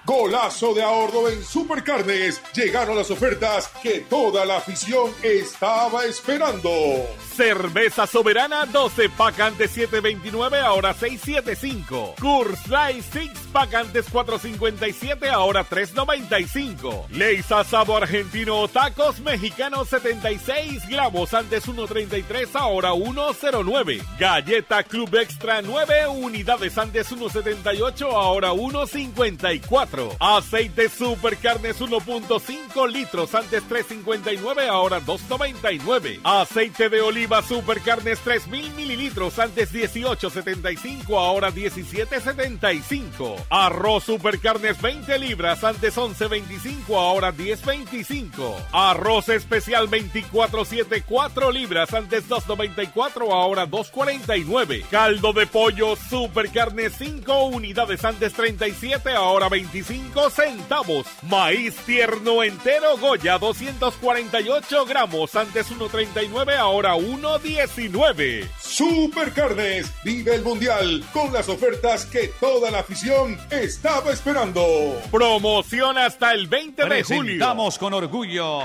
Golazo de ahorro en Supercarnes. Llegaron las ofertas que toda la afición estaba esperando. Cerveza Soberana 12 pack antes 7.29, ahora 6.75. Coors Light 6 pack antes 4.57, ahora 3.95. Lay's Asado Argentino Tacos Mexicanos 76 gramos antes 1.33, ahora 1.09. Galleta Club Extra 9 unidades antes 1.78, ahora 1.54. Aceite Supercarnes 1.5 litros antes 3.59, ahora 2.99. Aceite de oliva Supercarnes 3.000 mililitros antes 18.75, ahora 17.75. Arroz Supercarnes 20 libras antes 11.25, ahora 10.25. Arroz especial 24/7 4 libras antes 2.94, ahora 2.49. Caldo de pollo Supercarnes 5 unidades antes 37, ahora 25 centavos. Maíz tierno entero Goya 248 gramos antes 1.39, ahora 1.19. Supercarnes, vive el mundial con las ofertas que toda la afición estaba esperando. Promoción hasta el 20 de julio. Presentamos con orgullo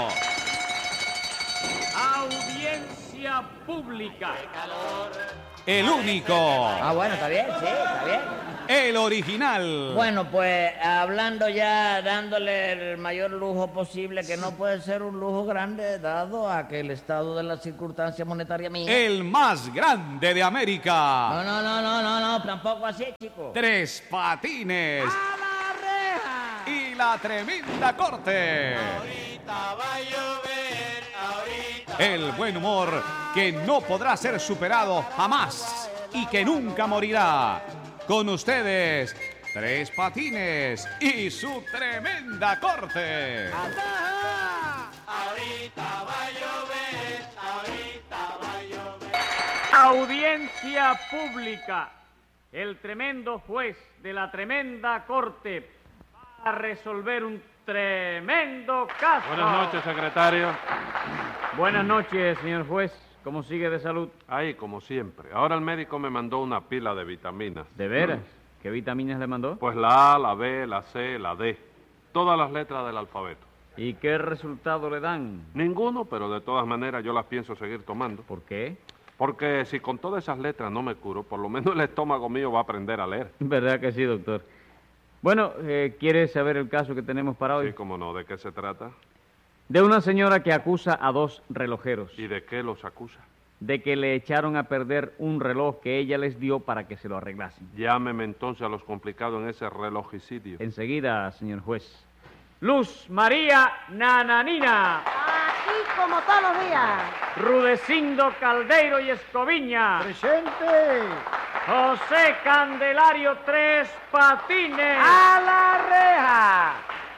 Audiencia pública. el único, Bueno, está bien, sí, está bien. el original. Bueno, pues hablando ya, dándole el mayor lujo posible, que no puede ser un lujo grande dado a que el estado de la circunstancia monetaria mía. El más grande de América. No, tampoco así, chico. Tres Patines. ¡A la reja! Y la tremenda corte. Ahorita va a llover, ahorita. El buen humor que no podrá ser superado jamás y que nunca morirá. Con ustedes, Tres Patines y su tremenda corte. Ahorita va a llover, ahorita va a llover. Audiencia pública. El tremendo juez de la tremenda corte va a resolver un tremendo caso. Buenas noches, secretario. Buenas noches, señor juez. ¿Cómo sigue de salud? Ahí, como siempre. Ahora el médico me mandó una pila de vitaminas. ¿De veras? ¿Qué vitaminas le mandó? Pues la A, la B, la C, la D. Todas las letras del alfabeto. ¿Y qué resultado le dan? Ninguno, pero de todas maneras yo las pienso seguir tomando. ¿Por qué? Porque si con todas esas letras no me curo, por lo menos el estómago mío va a aprender a leer. ¿Verdad que sí, doctor? Bueno, ¿quiere saber el caso que tenemos para hoy? Sí, cómo no. ¿De qué se trata? De una señora que acusa a dos relojeros ¿Y de qué los acusa? de que le echaron a perder un reloj que ella les dio para que se lo arreglasen. Llámeme entonces a los complicados en ese relojicidio. Enseguida, señor juez. Luz María Nananina, Aquí como todos los días. Rudecindo Caldeiro y Escoviña, ¡Presente! José Candelario Tres Patines. ¡A la reja!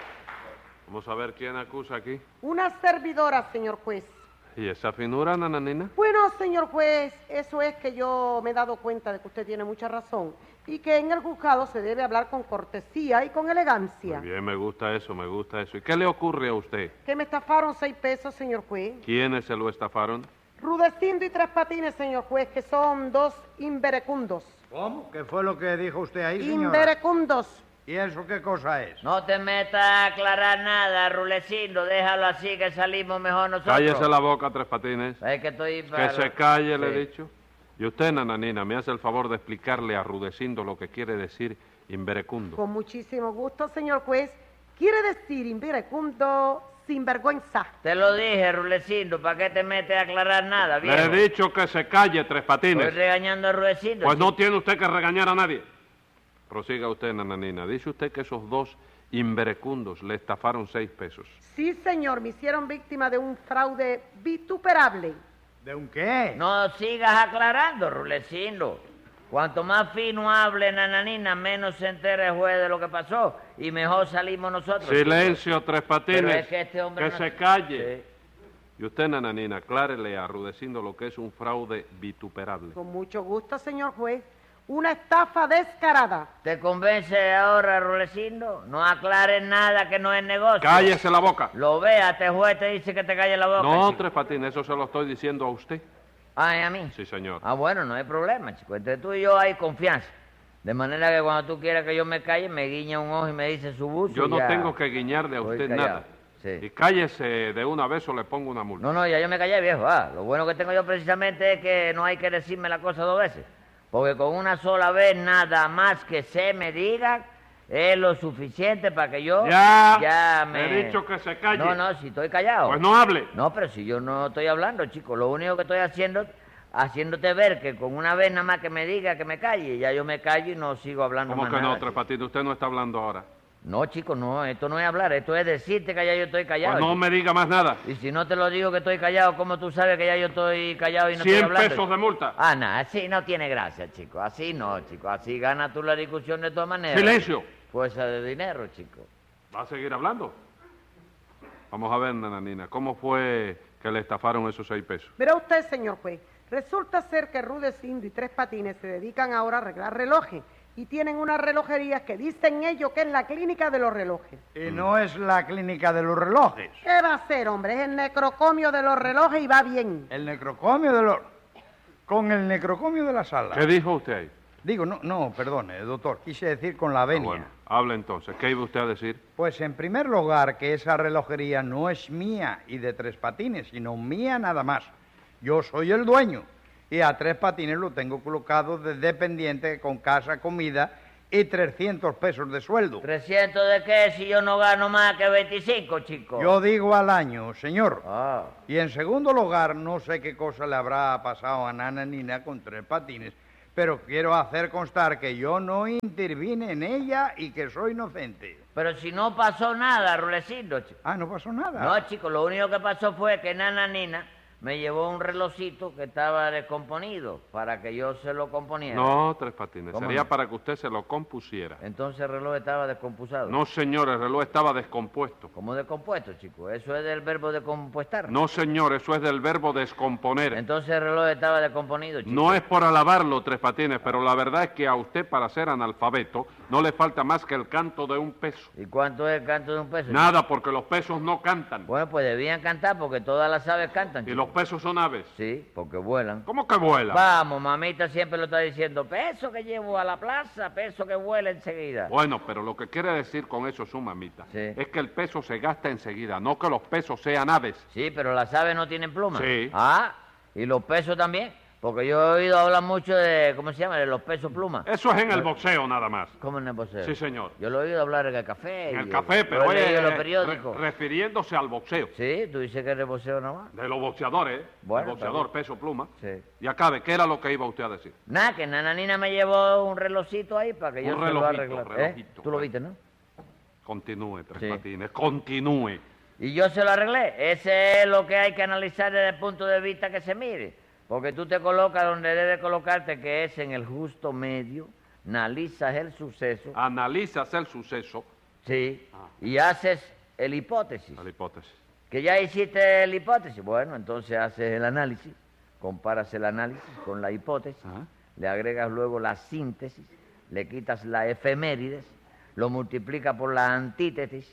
Vamos a ver quién acusa aquí. Una servidora, señor juez. ¿Y esa finura, nananina? Bueno, señor juez, eso es que yo me he dado cuenta de que usted tiene mucha razón y que en el juzgado se debe hablar con cortesía y con elegancia. Muy bien, me gusta eso, me gusta eso. ¿Y qué le ocurre a usted? Que me estafaron 6 pesos, señor juez. ¿Quiénes se lo estafaron? Rudecindo y Tres Patines, señor juez, que son 2 imberecundos. ¿Cómo? ¿Qué fue lo que dijo usted ahí, señora? Imberecundos. ¿Y eso qué cosa es? No te metas a aclarar nada, Rulecindo. Déjalo así que salimos mejor nosotros. Cállese la boca, Tres Patines. Es que estoy Que se calle, le he Sí. dicho. Y usted, nananina, me hace el favor de explicarle a Rudecindo lo que quiere decir imberecundo. Con muchísimo gusto, señor juez. Quiere decir imberecundo sinvergüenza. Te lo dije, Rulecindo. ¿Para qué te metes a aclarar nada, Le viejo? he dicho que se calle, Tres Estoy Patines. regañando a Rulecindo. Pues no tiene usted que regañar a nadie. Prosiga usted, nananina. Dice usted que esos 2 imberecundos le estafaron 6 pesos. Sí, señor, me hicieron víctima de un fraude vituperable. ¿De un qué? No sigas aclarando, Rulecindo. Cuanto más fino hable Nananina, menos se entera el juez de lo que pasó y mejor salimos nosotros. Silencio, Tres Patines. Pero es que este hombre no- se calle. Sí. Y usted, nananina, aclárele a Rudecindo lo que es un fraude vituperable. Con mucho gusto, señor juez. Una estafa descarada. ¿Te convence ahora, Rulecindo? No aclares nada que no es negocio. ¡Cállese la boca! Lo vea, este juez te dice que te calle la boca. No, chico. Tres Patines, eso se lo estoy diciendo a usted. Ay, a mí. Sí, señor. Ah, bueno, no hay problema, chico. Entre tú y yo hay confianza. De manera que cuando tú quieras que yo me calle, me guiña un ojo y me dice su buzo. Yo no ya. tengo que guiñarle a Estoy usted callado. nada. Sí. Y cállese de una vez o le pongo una multa. No, ya yo me callé, viejo. Lo bueno que tengo yo precisamente es que no hay que decirme la cosa dos veces. Porque con una sola vez nada más que se me diga es lo suficiente para que yo Ya me... he dicho que se calle. No, si estoy callado. Pues no hable. No, pero si yo no estoy hablando, chico. Lo único que estoy haciéndote ver que con una vez nada más que me diga que me calle, ya yo me callo y no sigo hablando ¿Cómo más que nada, no, Tres chico. Patines? Usted no está hablando ahora. No, chico, no, esto no es hablar, esto es decirte que ya yo estoy callado. Pues no chico. me diga más nada. Y si no te lo digo que estoy callado, ¿cómo tú sabes que ya yo estoy callado y no estoy 100 hablando? pesos de multa. No, así no tiene gracia, chico. Así no, chico. Así gana tú la discusión de todas maneras. Silencio. Fuerza de dinero, chico. ¿Va a seguir hablando? Vamos a ver, nananina, ¿cómo fue que le estafaron esos 6 pesos? Verá usted, señor juez, resulta ser que Rudecindo y Tres Patines se dedican ahora a arreglar relojes y tienen una relojería que dicen ellos que es la clínica de los relojes. Y no es la clínica de los relojes. ¿Qué va a ser, hombre? Es el necrocomio de los relojes y va bien. El necrocomio de los... Con el necrocomio de la sala. ¿Qué dijo usted ahí? Digo, no, perdone, doctor. Quise decir con la venia. Bueno, hable entonces. ¿Qué iba usted a decir? Pues en primer lugar que esa relojería no es mía y de Tres Patines, sino mía nada más. Yo soy el dueño y a Tres Patines lo tengo colocado de dependiente con casa, comida y 300 pesos de sueldo. ¿300 de qué si yo no gano más que 25, chico? Yo digo al año, señor. Ah. Y en segundo lugar, no sé qué cosa le habrá pasado a Nananina con Tres Patines, pero quiero hacer constar que yo no intervine en ella y que soy inocente. Pero si no pasó nada, Rulecindo, chico. No pasó nada. No, chico, lo único que pasó fue que Nananina me llevó un relojito que estaba descomponido para que yo se lo componiera. No, Tres Patines. ¿Cómo Sería no? para que usted se lo compusiera. Entonces el reloj estaba descompusado. No, señor, el reloj estaba descompuesto. ¿Cómo descompuesto, chico? Eso es del verbo decompuestar. No, señor, eso es del verbo descomponer. Entonces el reloj estaba descomponido, chico. No es por alabarlo, Tres Patines, pero la verdad es que a usted, para ser analfabeto, no le falta más que el canto de un peso. ¿Y cuánto es el canto de un peso? Nada, porque los pesos no cantan. Bueno, pues debían cantar porque todas las aves cantan, Y chico. los pesos son aves. Sí, porque vuelan. ¿Cómo que vuelan? Vamos, mamita siempre lo está diciendo. Peso que llevo a la plaza, peso que vuela enseguida. Bueno, pero lo que quiere decir con eso su mamita Sí. es que el peso se gasta enseguida, no que los pesos sean aves. Sí, pero las aves no tienen plumas. Sí. Y los pesos también. Porque yo he oído hablar mucho de, ¿cómo se llama? De los pesos plumas. Eso es en el boxeo nada más. ¿Cómo en el boxeo? Sí, señor. Yo lo he oído hablar en el café. En el y- café, pero lo he oye, leído en los periódicos. refiriéndose al boxeo. Sí, tú dices que es el boxeo nomás. De los boxeadores, ¿eh? Bueno, el boxeador, está peso pluma. Sí. Y acabe, ¿qué era lo que iba usted a decir? Nada, que Nananina me llevó un relojito ahí para que yo Un se lo relojito, arreglara. relojito. Tú lo viste, ¿no? Continúe, Tres Sí. Patines, continúe. Y yo se lo arreglé. Ese es lo que hay que analizar desde el punto de vista que se mire. Porque tú te colocas donde debes colocarte, que es en el justo medio, analizas el suceso, Analizas el suceso, sí, y haces el hipótesis. la hipótesis. Que ya hiciste el hipótesis, bueno, entonces haces el análisis, comparas el análisis con la hipótesis, Ajá. le agregas luego la síntesis, le quitas la efemérides, lo multiplicas por la antítesis.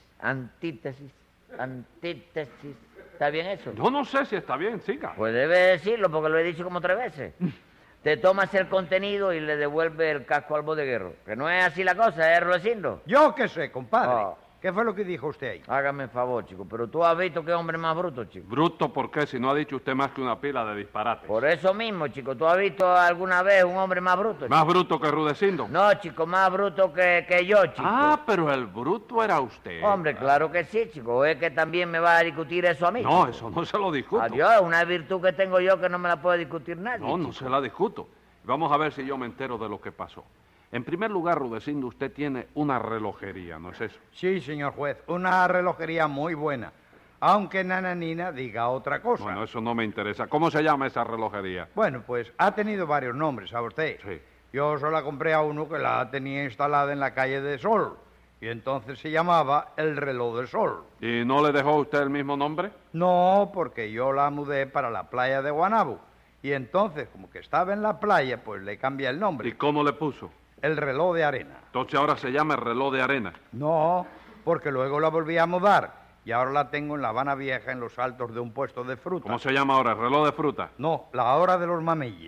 ¿Está bien eso? Yo no sé si está bien, siga. Pues debe decirlo porque lo he dicho como 3 veces. Te tomas el contenido y le devuelve el casco al bodeguero. Que no es así la cosa, ¿eh, Rulecindo? Yo qué sé, compadre. Ah. ¿Qué fue lo que dijo usted ahí? Hágame el favor, chico. Pero tú has visto qué hombre más bruto, chico. Bruto, ¿por qué? Si no ha dicho usted más que una pila de disparates. Por eso mismo, chico. ¿Tú has visto alguna vez un hombre más bruto, chico? ¿Más bruto que Rudecindo? No, chico, más bruto que yo, chico. Pero el bruto era usted. Hombre, claro que sí, chico. ¿O es que también me va a discutir eso a mí? No, chico? eso no se lo discuto. Adiós, una virtud que tengo yo que no me la puede discutir nadie. No, no chico. se la discuto. Vamos a ver si yo me entero de lo que pasó. En primer lugar, Rudecindo, usted tiene una relojería, ¿no es eso? Sí, señor juez, una relojería muy buena. Aunque Nananina diga otra cosa. Bueno, eso no me interesa. ¿Cómo se llama esa relojería? Bueno, pues ha tenido varios nombres, ¿sabe usted? Sí. Yo solo la compré a uno que la tenía instalada en la calle de Sol. Y entonces se llamaba El Reloj de Sol. ¿Y no le dejó usted el mismo nombre? No, porque yo la mudé para la playa de Guanabo. Y entonces, como que estaba en la playa, pues le cambié el ¿Y nombre. cómo le puso? El Reloj de Arena. Entonces ahora se llama el reloj de arena. No, porque luego la volví a mudar. Y ahora la tengo en La Habana Vieja, en los altos de un puesto de fruta. ¿Cómo se llama ahora? ¿El reloj de fruta? No, la hora de los mameyes.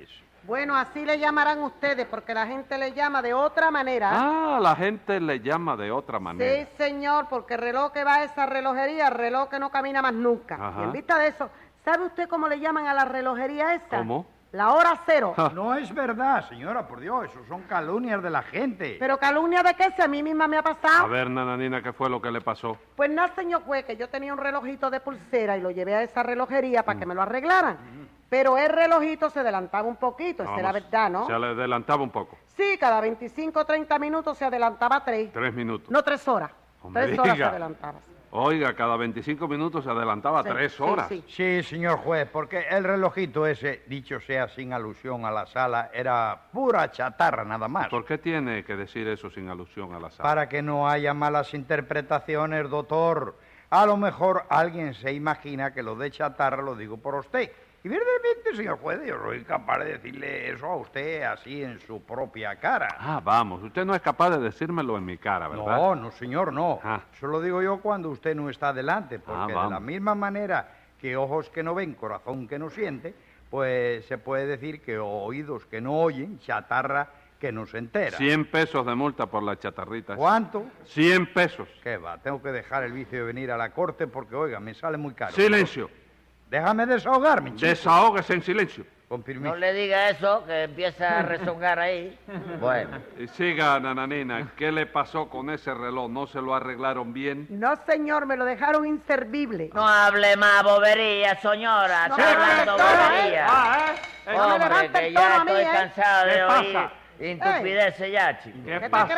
Bueno, así le llamarán ustedes, porque la gente le llama de otra manera. Ah, la gente le llama de otra manera. Sí, señor, porque el reloj que va a esa relojería, el reloj que no camina más nunca. Ajá. Y en vista de eso, ¿sabe usted cómo le llaman a la relojería esa? ¿Cómo? La hora cero. No es verdad, señora, por Dios, eso son calumnias de la gente. ¿Pero calumnia de qué? Si a mí misma me ha A pasado. ver, nananina, ¿qué fue lo que le pasó? Pues nada, señor juez, que yo tenía un relojito de pulsera y lo llevé a esa relojería para que me lo arreglaran. Pero el relojito se adelantaba un poquito, esa es la Vamos, verdad, ¿no? Se le adelantaba un poco. Sí, cada 25 o 30 minutos se adelantaba 3. 3 minutos. No, 3 horas. Hombre, 3 horas se diga. adelantaba. Oiga, cada 25 minutos se adelantaba Sí, 3 sí, horas. sí. Sí, señor juez, porque el relojito ese, dicho sea sin alusión a la sala, era pura chatarra nada más. ¿Por qué tiene que decir eso sin alusión a la sala? Para que no haya malas interpretaciones, doctor. A lo mejor alguien se imagina que lo de chatarra lo digo por usted. Y verdaderamente, señor juez, yo soy capaz de decirle eso a usted así en su propia cara. Ah, vamos, usted no es capaz de decírmelo en mi cara, ¿verdad? No, no, señor, no. Ah. Eso lo digo yo cuando usted no está delante, porque Ah, de vamos. la misma manera que ojos que no ven, corazón que no siente, pues se puede decir que oídos que no oyen, chatarra que no se entera. 100 pesos de multa por la chatarrita. ¿Cuánto? 100 pesos. ¿Qué va? Tengo que dejar el vicio de venir a la corte porque, oiga, me sale muy caro. Silencio. Déjame desahogarme, chico. Desahógese en silencio. Con permiso. No le diga eso, que empieza a rezongar ahí. Bueno, Y siga, nananina, ¿qué le pasó con ese reloj? ¿No se lo arreglaron bien? No, señor, me lo dejaron inservible. no hable más bobería, señora. No, Está hablando bobería. No me Hombre, levante que el tono ya a mí, estoy ¿eh? cansado de ¿Qué oír pasa? instupideces ya, chico. ¿Qué ¿Qué te pasa?